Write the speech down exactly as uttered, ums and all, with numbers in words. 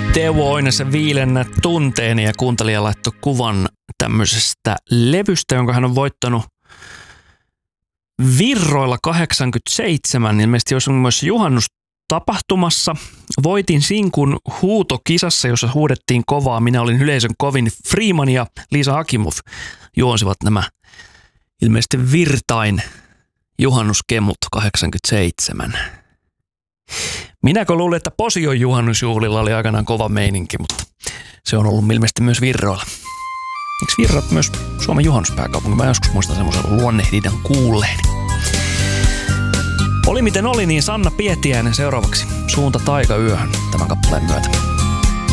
Teuvo Oinosen Viilennä tunteeni ja kuuntelija laittoi kuvan tämmöisestä levystä, jonka hän on voittanut Virroilla kahdeksankymmentäseitsemän. Ilmeisesti olisi myös juhannustapahtumassa. Voitin sinkun huutokisassa, jossa huudettiin kovaa. Minä olin yleisön kovin. Freeman ja Liisa Akimov juonsivat nämä ilmeisesti Virtain juhannuskemut kahdeksankymmentäseitsemän. Minäkö luulin, että Posion juhannusjuhlilla oli aikanaan kova meininki, mutta se on ollut ilmeisesti myös Virroilla. Eikö Virrat myös Suomen juhannuspääkaupunki? Mä joskus muistan semmoisen luonnehdidan kuulleeni. Oli miten oli, niin Sanna Pietiäinen seuraavaksi Suunta taikayöhön tämän kappaleen myötä.